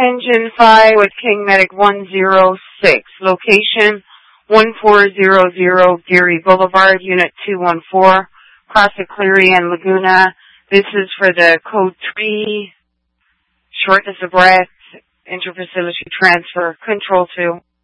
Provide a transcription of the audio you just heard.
Engine 5 with King Medic 106. Location 1400 Geary Boulevard, Unit 214, Cross Cleary and Laguna. This is for the Code 3, shortness of breath, interfacility transfer, Control 2.